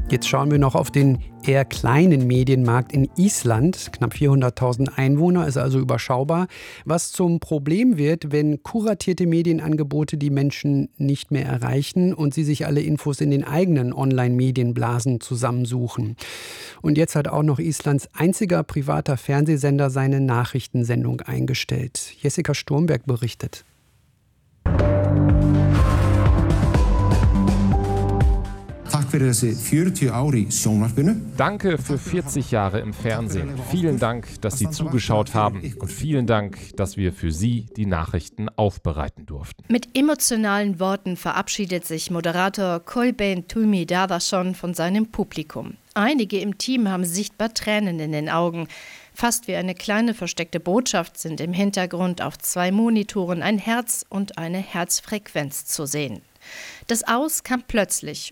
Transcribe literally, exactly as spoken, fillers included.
Jetzt schauen wir noch auf den eher kleinen Medienmarkt in Island. Knapp vierhunderttausend Einwohner, ist also überschaubar. Was zum Problem wird, wenn kuratierte Medienangebote die Menschen nicht mehr erreichen und sie sich alle Infos in den eigenen Online-Medienblasen zusammensuchen. Und jetzt hat auch noch Islands einziger privater Fernsehsender seine Nachrichtensendung eingestellt. Jessica Sturmberg berichtet. Danke für vierzig Jahre im Fernsehen. Vielen Dank, dass Sie zugeschaut haben. Und vielen Dank, dass wir für Sie die Nachrichten aufbereiten durften. Mit emotionalen Worten verabschiedet sich Moderator Kolbeinn Tumi Daðason von seinem Publikum. Einige im Team haben sichtbar Tränen in den Augen. Fast wie eine kleine versteckte Botschaft sind im Hintergrund auf zwei Monitoren ein Herz und eine Herzfrequenz zu sehen. Das Aus kam plötzlich